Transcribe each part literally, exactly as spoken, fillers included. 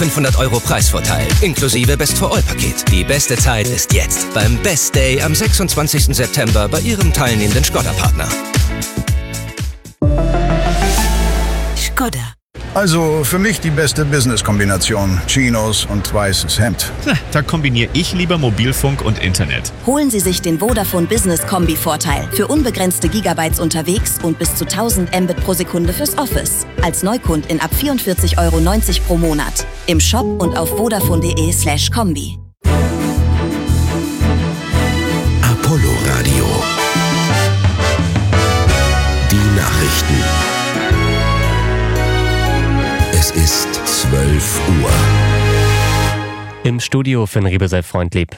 fünfhundert Euro Preisvorteil, inklusive Best-for-All-Paket. Die beste Zeit ist jetzt beim Best Day am sechsundzwanzigsten September bei Ihrem teilnehmenden Škoda-Partner. Škoda. Also für mich die beste Business-Kombination. Chinos und weißes Hemd. Na, da kombiniere ich lieber Mobilfunk und Internet. Holen Sie sich den Vodafone Business Kombi-Vorteil. Für unbegrenzte Gigabytes unterwegs und bis zu tausend Mbit pro Sekunde fürs Office. Als Neukundin ab vierundvierzig Euro neunzig pro Monat. Im Shop und auf vodafone.de slash Kombi. Apollo Radio. Die Nachrichten. Es ist zwölf Uhr. Im Studio Finn Riebesel-Freundlieb.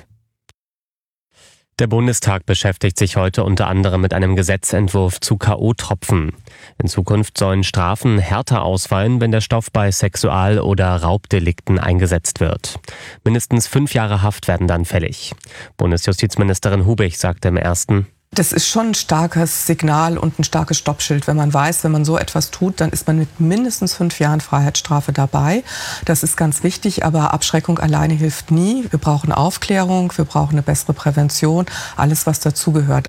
Der Bundestag beschäftigt sich heute unter anderem mit einem Gesetzentwurf zu K O-Tropfen. In Zukunft sollen Strafen härter ausfallen, wenn der Stoff bei Sexual- oder Raubdelikten eingesetzt wird. Mindestens fünf Jahre Haft werden dann fällig. Bundesjustizministerin Hubich sagte im ersten: Das ist schon ein starkes Signal und ein starkes Stoppschild, wenn man weiß, wenn man so etwas tut, dann ist man mit mindestens fünf Jahren Freiheitsstrafe dabei. Das ist ganz wichtig, aber Abschreckung alleine hilft nie. Wir brauchen Aufklärung, wir brauchen eine bessere Prävention, alles was dazugehört.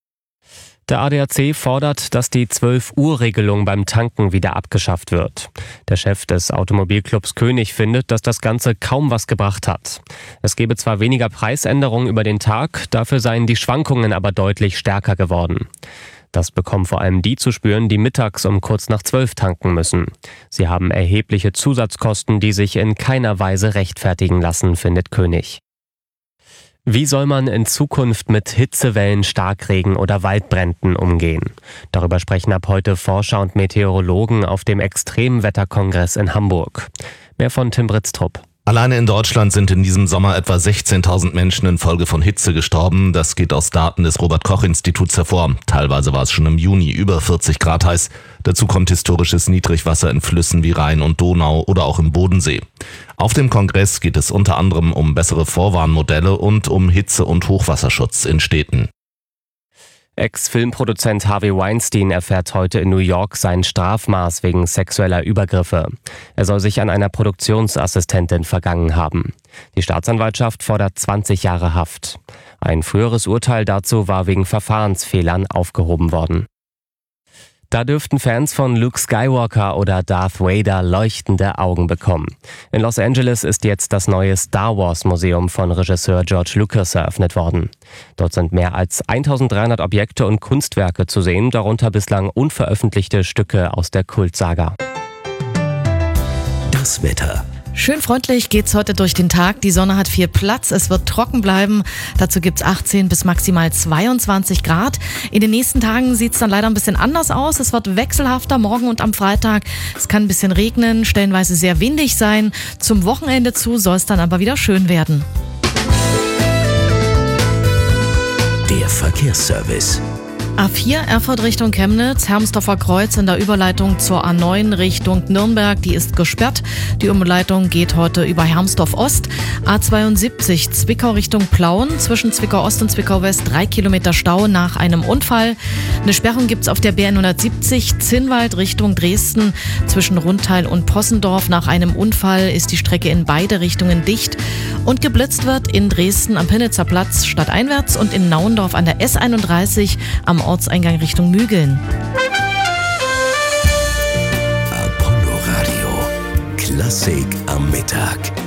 Der A D A C fordert, dass die zwölf-Uhr-Regelung beim Tanken wieder abgeschafft wird. Der Chef des Automobilclubs König findet, dass das Ganze kaum was gebracht hat. Es gebe zwar weniger Preisänderungen über den Tag, dafür seien die Schwankungen aber deutlich stärker geworden. Das bekommen vor allem die zu spüren, die mittags um kurz nach zwölf tanken müssen. Sie haben erhebliche Zusatzkosten, die sich in keiner Weise rechtfertigen lassen, findet König. Wie soll man in Zukunft mit Hitzewellen, Starkregen oder Waldbränden umgehen? Darüber sprechen ab heute Forscher und Meteorologen auf dem Extremwetterkongress in Hamburg. Mehr von Tim Britztrup. Alleine in Deutschland sind in diesem Sommer etwa sechzehntausend Menschen infolge von Hitze gestorben. Das geht aus Daten des Robert-Koch-Instituts hervor. Teilweise war es schon im Juni über vierzig Grad heiß. Dazu kommt historisches Niedrigwasser in Flüssen wie Rhein und Donau oder auch im Bodensee. Auf dem Kongress geht es unter anderem um bessere Vorwarnmodelle und um Hitze- und Hochwasserschutz in Städten. Ex-Filmproduzent Harvey Weinstein erfährt heute in New York sein Strafmaß wegen sexueller Übergriffe. Er soll sich an einer Produktionsassistentin vergangen haben. Die Staatsanwaltschaft fordert zwanzig Jahre Haft. Ein früheres Urteil dazu war wegen Verfahrensfehlern aufgehoben worden. Da dürften Fans von Luke Skywalker oder Darth Vader leuchtende Augen bekommen. In Los Angeles ist jetzt das neue Star Wars Museum von Regisseur George Lucas eröffnet worden. Dort sind mehr als eintausenddreihundert Objekte und Kunstwerke zu sehen, darunter bislang unveröffentlichte Stücke aus der Kultsaga. Das Wetter. Schön freundlich geht's heute durch den Tag. Die Sonne hat viel Platz. Es wird trocken bleiben. Dazu gibt's achtzehn bis maximal zweiundzwanzig Grad. In den nächsten Tagen sieht's dann leider ein bisschen anders aus. Es wird wechselhafter morgen und am Freitag. Es kann ein bisschen regnen, stellenweise sehr windig sein. Zum Wochenende zu soll es dann aber wieder schön werden. Der Verkehrsservice. A vier Erfurt Richtung Chemnitz, Hermsdorfer Kreuz in der Überleitung zur A neun Richtung Nürnberg, die ist gesperrt. Die Umleitung geht heute über Hermsdorf Ost. A zweiundsiebzig Zwickau Richtung Plauen, zwischen Zwickau Ost und Zwickau West drei Kilometer Stau nach einem Unfall. Eine Sperrung gibt's auf der B hundertsiebzig Zinnwald Richtung Dresden. Zwischen Rundteil und Possendorf nach einem Unfall ist die Strecke in beide Richtungen dicht. Und geblitzt wird in Dresden am Pinnitzer Platz stadteinwärts und in Naundorf an der S einunddreißig am Ortseingang Richtung Mügeln. Apollo Radio. Klassik am Mittag.